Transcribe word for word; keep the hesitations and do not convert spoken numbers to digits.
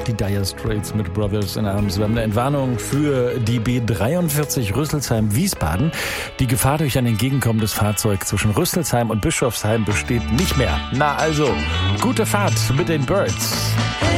die Dire Straits mit Brothers in Arms. Wir haben eine Entwarnung für die B dreiundvierzig Rüsselsheim-Wiesbaden. Die Gefahr durch ein entgegenkommendes Fahrzeug zwischen Rüsselsheim und Bischofsheim besteht nicht mehr. Na also, gute Fahrt mit den Birds.